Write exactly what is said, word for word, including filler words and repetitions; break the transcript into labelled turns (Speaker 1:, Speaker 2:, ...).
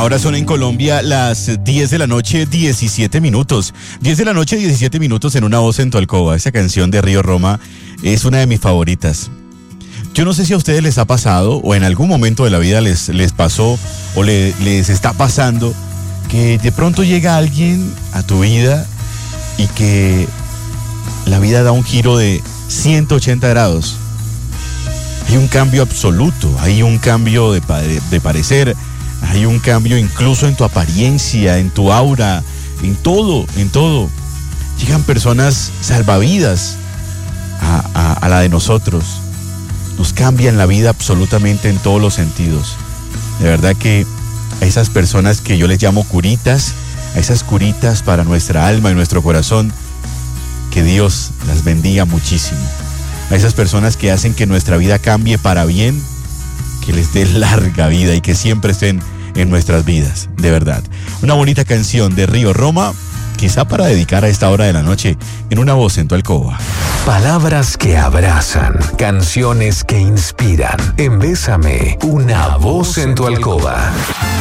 Speaker 1: Ahora son en Colombia las diez de la noche, diecisiete minutos. diez de la noche, diecisiete minutos en Una Voz en tu Alcoba. Esa canción de Río Roma es una de mis favoritas. Yo no sé si a ustedes les ha pasado o en algún momento de la vida les, les pasó o le, les está pasando que de pronto llega alguien a tu vida y que la vida da un giro de ciento ochenta grados. Hay un cambio absoluto, hay un cambio de, de parecer, hay un cambio incluso en tu apariencia, en tu aura, en todo, en todo. Llegan personas salvavidas a, a, a la de nosotros. Nos cambian la vida absolutamente en todos los sentidos. De verdad que a esas personas que yo les llamo curitas, a esas curitas para nuestra alma y nuestro corazón, que Dios las bendiga muchísimo. A esas personas que hacen que nuestra vida cambie para bien, que les dé larga vida y que siempre estén en nuestras vidas, de verdad. Una bonita canción de Río Roma, quizá para dedicar a esta hora de la noche en Una Voz en tu Alcoba.
Speaker 2: Palabras que abrazan, canciones que inspiran. En Bésame, Una Voz en tu Alcoba.